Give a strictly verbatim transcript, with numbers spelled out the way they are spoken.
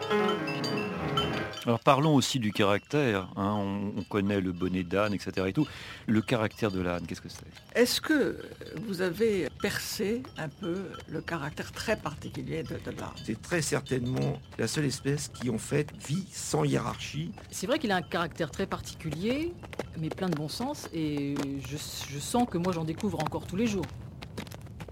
Alors parlons aussi du caractère, hein, on, on connaît le bonnet d'âne, et cetera et tout. Le caractère de l'âne, qu'est-ce que c'est? Est-ce que vous avez percé un peu le caractère très particulier de, de l'âne? C'est très certainement la seule espèce qui, en fait, vit sans hiérarchie. C'est vrai qu'il a un caractère très particulier, mais plein de bon sens, et je, je sens que moi j'en découvre encore tous les jours.